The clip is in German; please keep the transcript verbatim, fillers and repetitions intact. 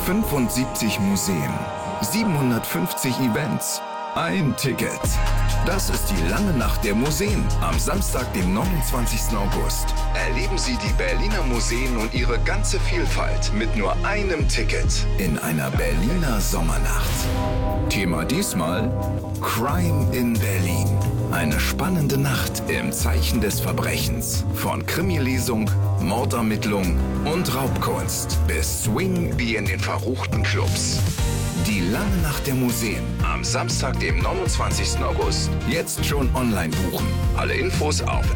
fünfundsiebzig Museen, siebenhundertfünfzig Events, ein Ticket. Das ist die lange Nacht der Museen am Samstag, dem neunundzwanzigsten August. Erleben Sie die Berliner Museen und ihre ganze Vielfalt mit nur einem Ticket in einer Berliner Sommernacht. Thema diesmal Crime in Berlin. Eine spannende Nacht im Zeichen des Verbrechens. Von Krimilesung, Mordermittlung und Raubkunst bis Swing wie in den verruchten Clubs. Die lange Nacht der Museen am Samstag, dem neunundzwanzigsten August. Jetzt schon online buchen. Alle Infos auf